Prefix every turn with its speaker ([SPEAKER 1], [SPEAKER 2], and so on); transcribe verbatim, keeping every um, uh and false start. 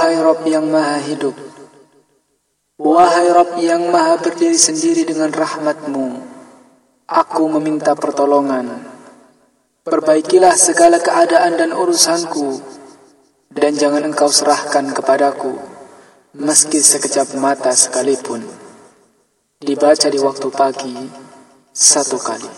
[SPEAKER 1] Wahai Rabb yang maha hidup, wahai Rabb yang maha berdiri sendiri dengan rahmat-Mu, aku meminta pertolongan. Perbaikilah segala keadaan dan urusanku, dan jangan Engkau serahkan kepadaku meski sekejap mata sekalipun. Dibaca di waktu pagi satu kali.